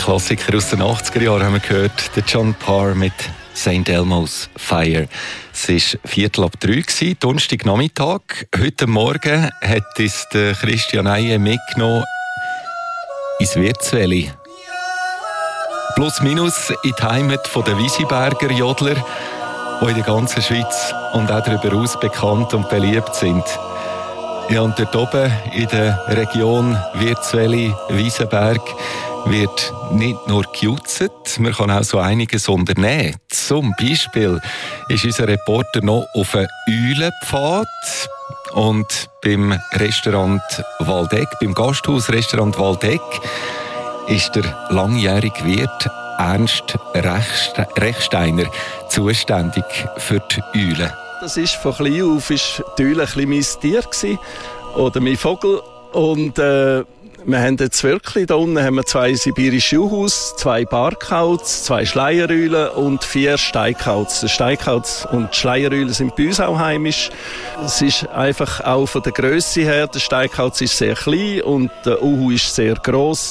Klassiker aus den 80er Jahren haben wir gehört, der John Parr mit St. Elmo's Fire. Es war 2:45, Donnerstagnachmittag. Heute Morgen hat uns der Christian Eihe mitgenommen ins Wirtsweli. Plus minus in die Heimat der Wisiberger Jodler, die in der ganzen Schweiz und auch darüber hinaus bekannt und beliebt sind. Ja, und dort oben in der Region Wirtsweli-Wiesenberg wird nicht nur gejutzt, man kann auch so einiges unternehmen. Zum Beispiel ist unser Reporter noch auf einem Eulenpfad und beim Restaurant Waldeck, beim Gasthaus-Restaurant Waldeck, ist der langjährige Wirt Ernst Rechsteiner zuständig für die Eulen. Das ist von klein auf die Eule ein bisschen mein Tier gewesen, oder mein Vogel. Und wir haben jetzt wirklich, da unten haben wir 2 sibirische Juhus, 2 Barkauz, 2 Schleiereulen und 4 Steinkauz. Der Steinkauz und die Schleiereulen sind bei uns auch heimisch. Es ist einfach auch von der Grösse her, der Steinkauz ist sehr klein und der Uhu ist sehr gross.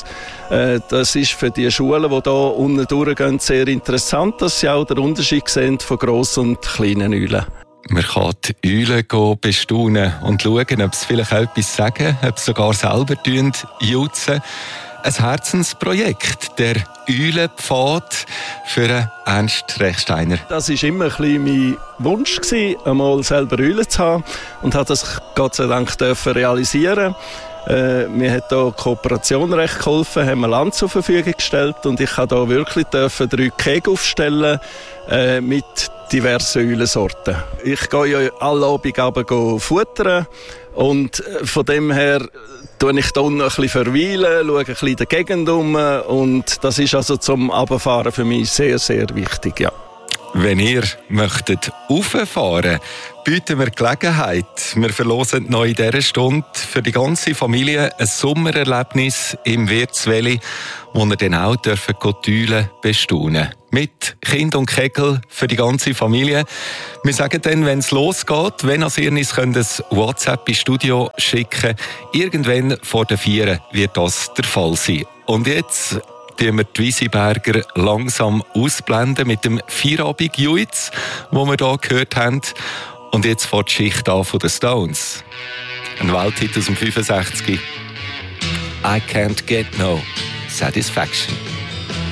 Das ist für die Schulen, die hier unten durchgehen, sehr interessant, dass sie auch den Unterschied sehen von grossen und kleinen Eulen. Man kann die Eulen bestaunen und schauen, ob sie vielleicht auch etwas sagen, ob sie sogar selber jutzen. Ein Herzensprojekt, der Eulenpfad für Ernst Rechsteiner. Das war immer ein bisschen mein Wunsch, einmal selber Eulen zu haben, und habe das Gott sei Dank realisieren. Mir hat hier Kooperation recht geholfen, haben wir Land zur Verfügung gestellt und ich durfte hier wirklich 3 Kegel aufstellen mit diversen Eulensorten. Ich gehe ja alle Abend futtern und von dem her tue ich hier unten ein bisschen verweilen, schaue ein bisschen in der Gegend um und das ist also zum Runterfahren für mich sehr, sehr wichtig, ja. Wenn ihr möchtet rauffahren, bieten wir Gelegenheit. Wir verlosen noch in dieser Stunde für die ganze Familie ein Sommererlebnis im Wirtsweli, wo ihr dann auch die Eulen bestaunen dürft. Mit Kind und Kegel für die ganze Familie. Wir sagen dann, wenn es losgeht, wenn ihr uns ein WhatsApp ins Studio schicken, irgendwann vor der 4 wird das der Fall sein. Und jetzt blenden wir die Wisiberger langsam ausblenden mit dem Feierabend-Juiz, den wir hier gehört haben. Und jetzt fährt die Schicht an von den Stones. Ein Welthit aus dem 65. I can't get no satisfaction.